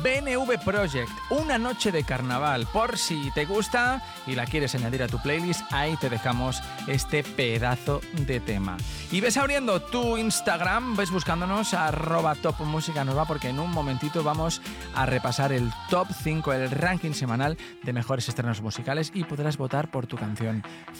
BNV Project, Una noche de carnaval. Por si te gusta y la quieres añadir a tu playlist, ahí te dejamos este pedazo de tema. Y ves abriendo tu Instagram, ves buscándonos @topmusicanueva, porque en un momentito vamos a repasar el top 5, el ranking semanal de mejores estrenos musicales, y podrás votar por tu canción